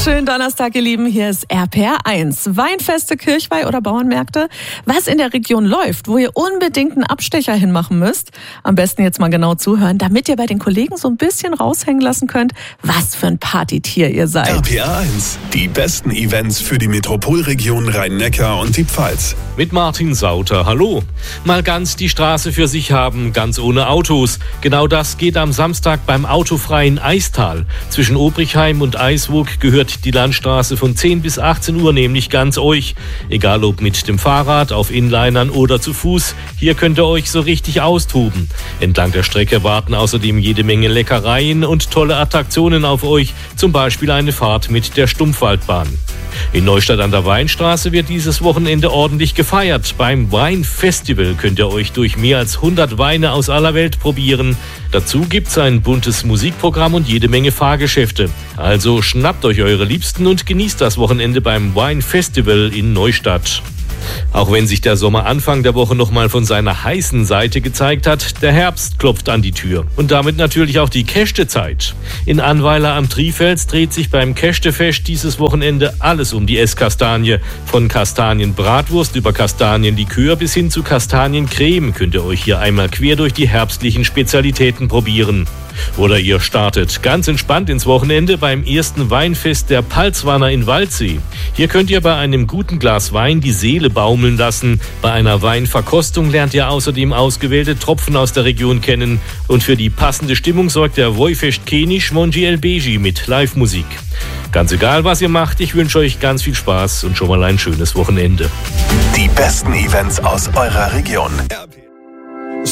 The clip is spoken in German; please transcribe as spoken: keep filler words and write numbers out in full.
Schönen Donnerstag, ihr Lieben. Hier ist R P R eins. Weinfeste, Kirchweih oder Bauernmärkte? Was in der Region läuft, wo ihr unbedingt einen Abstecher hinmachen müsst? Am besten jetzt mal genau zuhören, damit ihr bei den Kollegen so ein bisschen raushängen lassen könnt, was für ein Partytier ihr seid. R P R eins. Die besten Events für die Metropolregion Rhein-Neckar und die Pfalz. Mit Martin Sauter, hallo. Mal ganz die Straße für sich haben, ganz ohne Autos. Genau das geht am Samstag beim autofreien Eistal. Zwischen Obrichheim und Eiswoog gehört die Landstraße von zehn bis achtzehn Uhr nämlich ganz euch. Egal ob mit dem Fahrrad, auf Inlinern oder zu Fuß, hier könnt ihr euch so richtig austoben. Entlang der Strecke warten außerdem jede Menge Leckereien und tolle Attraktionen auf euch, zum Beispiel eine Fahrt mit der Stumpfwaldbahn. In Neustadt an der Weinstraße wird dieses Wochenende ordentlich gefeiert. Beim Weinfestival könnt ihr euch durch mehr als hundert Weine aus aller Welt probieren. Dazu gibt's ein buntes Musikprogramm und jede Menge Fahrgeschäfte. Also schnappt euch eure Liebsten und genießt das Wochenende beim Weinfestival in Neustadt. Auch wenn sich der Sommer Anfang der Woche nochmal von seiner heißen Seite gezeigt hat, der Herbst klopft an die Tür. Und damit natürlich auch die Kästezeit. In Annweiler am Trifels dreht sich beim Kästefest dieses Wochenende alles um die Esskastanie. Von Kastanienbratwurst über Kastanienlikör bis hin zu Kastaniencreme könnt ihr euch hier einmal quer durch die herbstlichen Spezialitäten probieren. Oder ihr startet ganz entspannt ins Wochenende beim ersten Weinfest der Palzwanner in Waldsee. Hier könnt ihr bei einem guten Glas Wein die Seele baumeln lassen. Bei einer Weinverkostung lernt ihr außerdem ausgewählte Tropfen aus der Region kennen. Und für die passende Stimmung sorgt der Wojfest Kenisch Monji El Beji mit Live-Musik. Ganz egal, was ihr macht, ich wünsche euch ganz viel Spaß und schon mal ein schönes Wochenende. Die besten Events aus eurer Region.